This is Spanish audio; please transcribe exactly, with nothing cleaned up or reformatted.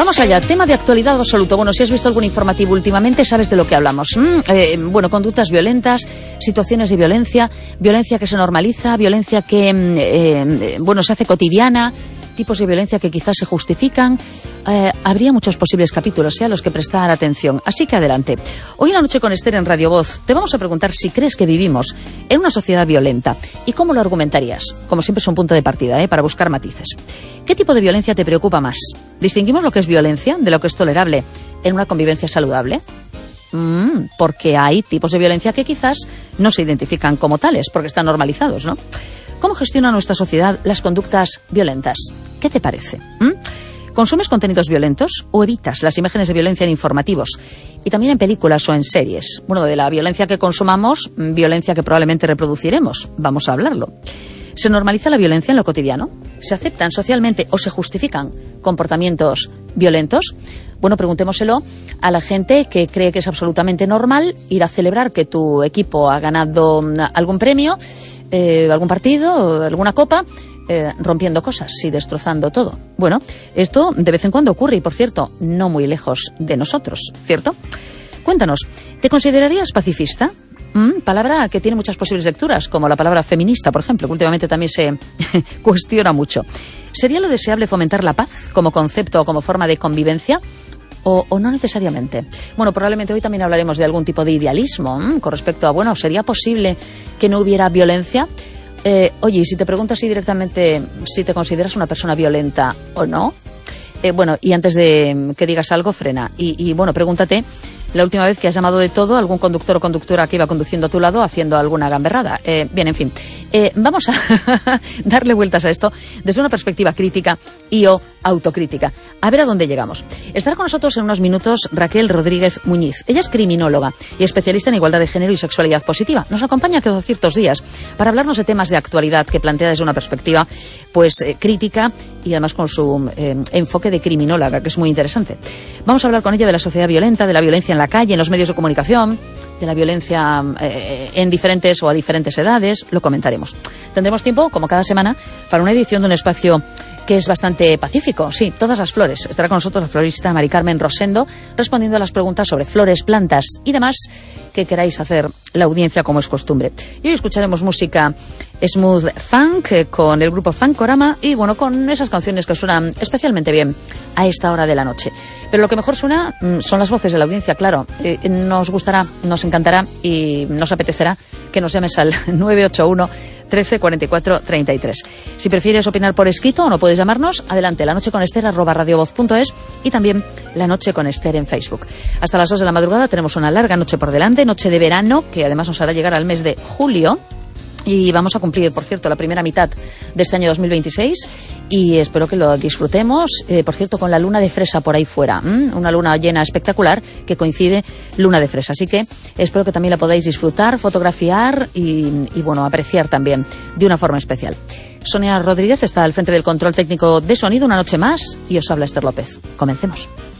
vamos allá. Tema de actualidad absoluto. Bueno, si has visto algún informativo últimamente, sabes de lo que hablamos. Mm, eh, bueno, conductas violentas, situaciones de violencia, violencia que se normaliza, violencia que, eh, bueno, se hace cotidiana, tipos de violencia que quizás se justifican. Eh, habría muchos posibles capítulos ¿eh? a los que prestar atención. Así que adelante. Hoy en La Noche con Esther en Radio Voz te vamos a preguntar si crees que vivimos en una sociedad violenta y cómo lo argumentarías. Como siempre es un punto de partida ¿eh? para buscar matices. ¿Qué tipo de violencia te preocupa más? ¿Distinguimos lo que es violencia de lo que es tolerable en una convivencia saludable? Mm, porque hay tipos de violencia que quizás no se identifican como tales, porque están normalizados, ¿no? ¿Cómo gestiona nuestra sociedad las conductas violentas? ¿Qué te parece? ¿Mm? ¿Consumes contenidos violentos o evitas las imágenes de violencia en informativos? Y también en películas o en series. Bueno, de la violencia que consumamos, violencia que probablemente reproduciremos. Vamos a hablarlo. ¿Se normaliza la violencia en lo cotidiano? ¿Se aceptan socialmente o se justifican comportamientos violentos? Bueno, preguntémoselo a la gente que cree que es absolutamente normal ir a celebrar que tu equipo ha ganado algún premio, eh, algún partido, alguna copa, eh, rompiendo cosas y destrozando todo. Bueno, esto de vez en cuando ocurre y, por cierto, no muy lejos de nosotros, ¿cierto? Cuéntanos, ¿te considerarías pacifista? Mm, palabra que tiene muchas posibles lecturas, como la palabra feminista, por ejemplo, que últimamente también se cuestiona mucho. ¿Sería lo deseable fomentar la paz como concepto o como forma de convivencia? O, o no necesariamente. Bueno, probablemente hoy también hablaremos de algún tipo de idealismo ¿m? con respecto a, bueno, ¿sería posible que no hubiera violencia? Eh, oye, y si te preguntas así directamente si te consideras una persona violenta o no, eh, bueno, y antes de que digas algo, frena. Y, y bueno, pregúntate la última vez que has llamado de todo a algún conductor o conductora que iba conduciendo a tu lado haciendo alguna gamberrada. Eh, bien, en fin. Eh, vamos a darle vueltas a esto desde una perspectiva crítica y o autocrítica. A ver a dónde llegamos. Estará con nosotros en unos minutos Raquel Rodríguez Muñiz. Ella es criminóloga y especialista en igualdad de género y sexualidad positiva. Nos acompaña cada ciertos días para hablarnos de temas de actualidad que plantea desde una perspectiva pues eh, crítica y además con su eh, enfoque de criminóloga, que es muy interesante. Vamos a hablar con ella de la sociedad violenta, de la violencia en la calle, en los medios de comunicación, de la violencia eh, en diferentes o a diferentes edades. Lo comentaremos. Tendremos tiempo, como cada semana, para una edición de un espacio que es bastante pacífico. Sí, todas las flores. Estará con nosotros la florista Mari Carmen Rosendo respondiendo a las preguntas sobre flores, plantas y demás que queráis hacer la audiencia como es costumbre. Y hoy escucharemos música smooth funk eh, con el grupo Funkorama y bueno, con esas canciones que suenan especialmente bien a esta hora de la noche. Pero lo que mejor suena mm, son las voces de la audiencia, claro. Eh, nos gustará, nos encantará y nos apetecerá que nos llames al nueve ocho uno, trece, cuarenta y cuatro, treinta y tres. Si prefieres opinar por escrito o no puedes llamarnos, adelante, la noche con Esther arroba radiovoz punto es y también La Noche con Esther en Facebook. Hasta las dos de la madrugada tenemos una larga noche por delante, noche de verano, que además nos hará llegar al mes de julio. Y vamos a cumplir, por cierto, la primera mitad de este año dos mil veintiséis y espero que lo disfrutemos, eh, por cierto, con la luna de fresa por ahí fuera, ¿m? Una luna llena espectacular que coincide luna de fresa, así que espero que también la podáis disfrutar, fotografiar y, y bueno, apreciar también de una forma especial. Sonia Rodríguez está al frente del control técnico de sonido una noche más y os habla Esther López. Comencemos.